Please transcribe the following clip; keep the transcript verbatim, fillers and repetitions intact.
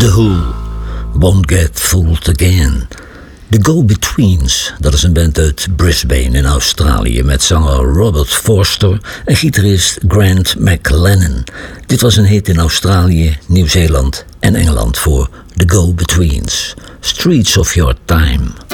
The Who, Won't Get Fooled Again. The Go-Betweens, dat is een band uit Brisbane in Australië met zanger Robert Forster en gitarist Grant McLennan. Dit was een hit in Australië, Nieuw-Zeeland en Engeland voor The Go-Betweens. Streets of Your Time.